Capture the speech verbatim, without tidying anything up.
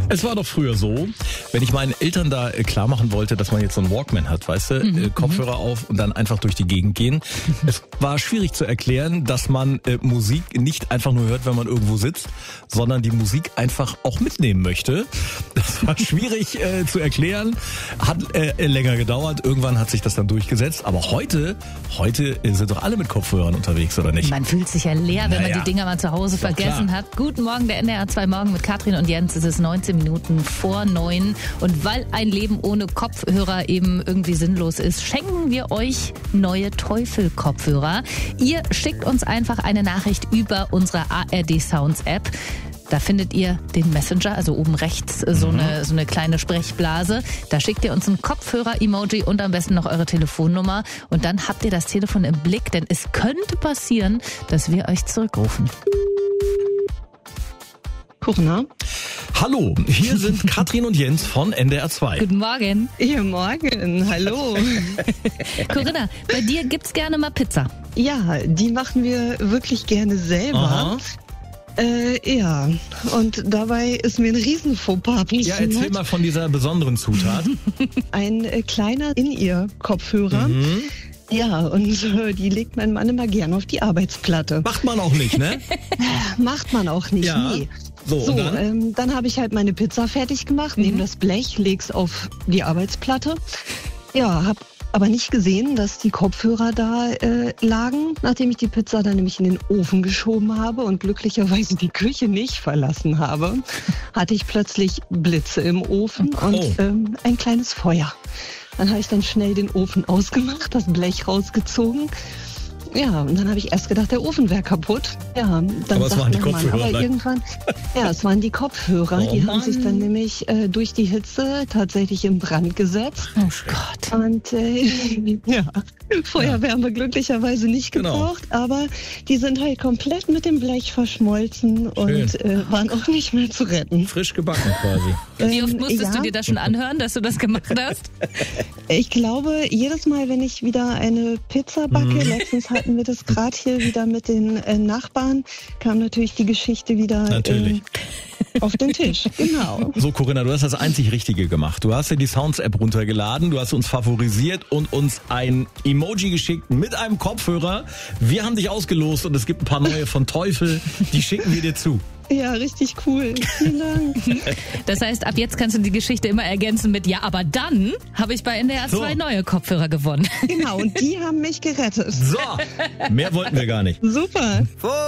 Es war doch früher so, wenn ich meinen Eltern da klar machen wollte, dass man jetzt so einen Walkman hat, weißt du, mhm. Kopfhörer auf und dann einfach durch die Gegend gehen. Mhm. Es war schwierig zu erklären, dass man äh, Musik nicht einfach nur hört, wenn man irgendwo sitzt, sondern die Musik einfach auch mitnehmen möchte. Das war schwierig äh, zu erklären, hat äh, länger gedauert. Irgendwann hat sich das dann durchgesetzt. Aber heute, heute sind doch alle mit Kopfhörern unterwegs, oder nicht? Man fühlt sich ja leer, wenn naja. man die Dinger mal zu Hause vergessen klar. hat. Guten Morgen, der N D R zwei Morgen mit Katrin und Jens. Es ist neunzehn Minuten vor neun. Und weil ein Leben ohne Kopfhörer eben irgendwie sinnlos ist, schenken wir euch neue Teufel-Kopfhörer. Ihr schickt uns einfach eine Nachricht über unsere A R D Sounds App. Da findet ihr den Messenger, also oben rechts so eine, so eine kleine Sprechblase. Da schickt ihr uns ein Kopfhörer-Emoji und am besten noch eure Telefonnummer. Und dann habt ihr das Telefon im Blick, denn es könnte passieren, dass wir euch zurückrufen. Corinna? Hallo, hier sind Katrin und Jens von N D R zwei. Guten Morgen. Ja, morgen. Hallo. Corinna, bei dir gibt's gerne mal Pizza. Ja, die machen wir wirklich gerne selber. Aha. Äh, ja, und dabei ist mir ein riesen Fauxpas passiert. Ja, erzähl mal von dieser besonderen Zutat. Ein äh, kleiner In-Ear-Kopfhörer. Mhm. Ja, und äh, die legt mein Mann immer gerne auf die Arbeitsplatte. Macht man auch nicht, ne? Macht man auch nicht, Ja. nee. So, So, und dann? ähm, dann habe ich halt meine Pizza fertig gemacht, Mhm. nehme das Blech, leg's auf die Arbeitsplatte. Ja, hab aber nicht gesehen, dass die Kopfhörer da äh, lagen, nachdem ich die Pizza dann nämlich in den Ofen geschoben habe und glücklicherweise die Küche nicht verlassen habe, hatte ich plötzlich Blitze im Ofen Oh. und ähm, ein kleines Feuer. Dann habe ich dann schnell den Ofen ausgemacht, das Blech rausgezogen. Ja, und dann habe ich erst gedacht, der Ofen wäre kaputt. Ja, dann Aber es sagt waren die mein Mann, Kopfhörer, aber nein. irgendwann, ja, es waren die Kopfhörer. Oh die Mann. haben sich dann nämlich äh, durch die Hitze tatsächlich in Brand gesetzt. Oh Gott. Und äh, ja, Feuerwehr haben wir glücklicherweise nicht Genau. gebraucht, aber die sind halt komplett mit dem Blech verschmolzen und äh, waren auch nicht mehr zu retten. Frisch gebacken quasi. Wie oft Ähm, musstest ja, du dir das schon anhören, dass du das gemacht hast? Ich glaube, jedes Mal, wenn ich wieder eine Pizza backe, Mhm. letztens hatten wir das gerade hier wieder mit den äh, Nachbarn, kam natürlich die Geschichte wieder Natürlich. Äh, auf den Tisch. Genau. So, Corinna, du hast das einzig Richtige gemacht. Du hast dir die Sounds-App runtergeladen, du hast uns favorisiert und uns ein Emoji geschickt mit einem Kopfhörer. Wir haben dich ausgelost und es gibt ein paar neue von Teufel, die schicken wir dir zu. Ja, richtig cool. Vielen Dank. Das heißt, ab jetzt kannst du die Geschichte immer ergänzen mit ja, aber dann habe ich bei N D R zwei So. neue Kopfhörer gewonnen. Genau, und die haben mich gerettet. So, mehr wollten wir gar nicht. Super.